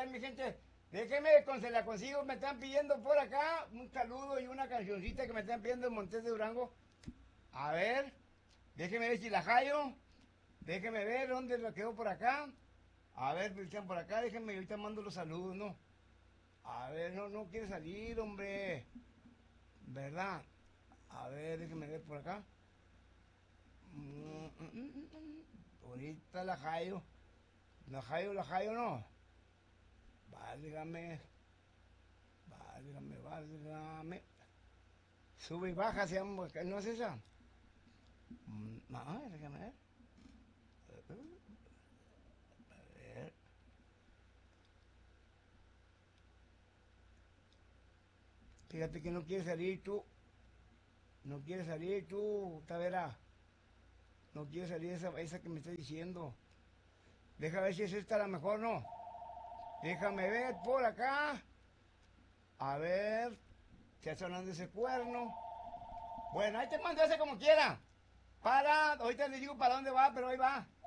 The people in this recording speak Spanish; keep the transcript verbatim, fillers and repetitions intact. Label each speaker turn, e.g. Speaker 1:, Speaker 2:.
Speaker 1: ver, mi gente. Déjeme, con se la consigo, me están pidiendo por acá un saludo y una cancioncita que me están pidiendo en Montes de Durango. A ver, déjeme ver si la hallo. Déjeme ver dónde la quedó por acá. A ver, me están por acá, déjenme, ahorita mando los saludos, ¿no? A ver, no, no quiere salir, hombre. ¿Verdad? A ver, déjeme ver por acá. Mm, mm, mm, mm, mm. Ahorita la hallo. La hallo, la hallo, no. Válgame. Válgame, válgame. Sube y baja, se llama, ¿no es esa? Mm, No, déjame ver. A ver. Fíjate que no quiere salir tú. No quiere salir tú, Tavera. No quiere salir esa, esa que me está diciendo. Deja ver si es esta la mejor, ¿no? Déjame ver por acá. A ver. Ya sonando ese cuerno. Bueno, ahí te mando ese como quiera. Para, ahorita les digo para dónde va, pero ahí va.